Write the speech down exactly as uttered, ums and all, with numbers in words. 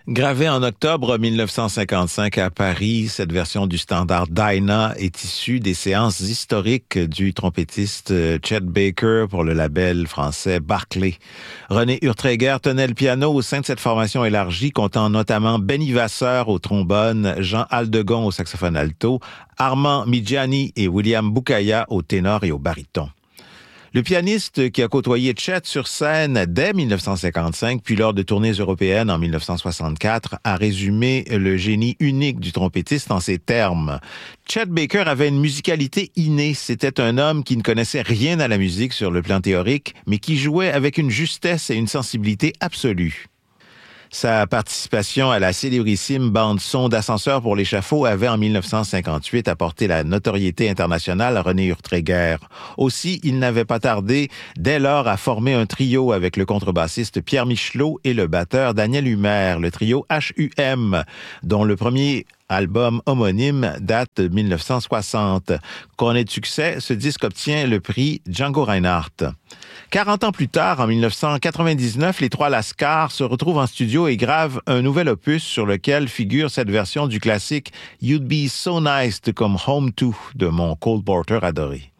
Gravée en octobre mille neuf cent cinquante-cinq à Paris, cette version du standard Dinah est issue des séances historiques du trompettiste Chet Baker pour le label français Barclay. René Urtreger tenait le piano au sein de cette formation élargie, comptant notamment Benny Vasseur au trombone, Jean Aldegon au saxophone alto, Armand Midjani et William Boukaya au ténor et au baryton. Le pianiste qui a côtoyé Chet sur scène dès mille neuf cent cinquante-cinq, puis lors de tournées européennes en mille neuf cent soixante-quatre, a résumé le génie unique du trompettiste en ces termes. Chet Baker avait une musicalité innée. C'était un homme qui ne connaissait rien à la musique sur le plan théorique, mais qui jouait avec une justesse et une sensibilité absolue. Sa participation à la célébrissime bande-son d'Ascenseur pour l'échafaud avait en mille neuf cent cinquante-huit apporté la notoriété internationale à René Urtreger. Aussi, il n'avait pas tardé dès lors à former un trio avec le contrebassiste Pierre Michelot et le batteur Daniel Humer, le trio H U M, dont le premier album homonyme date de mille neuf cent soixante. Couronné de succès, ce disque obtient le prix Django Reinhardt. quarante ans plus tard, en mille neuf cent quatre-vingt-dix-neuf, les trois Lascar se retrouvent en studio et gravent un nouvel opus sur lequel figure cette version du classique You'd Be So Nice to Come Home To de mon Cole Porter adoré.